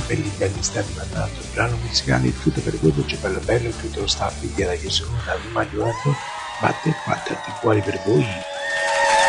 belli belli, stai arrivando il brano musicale Il tutto per voi, voce bello bello, tutto lo staff di Diana Gesù, David Maggiorato, batte e batte, attenguali per voi.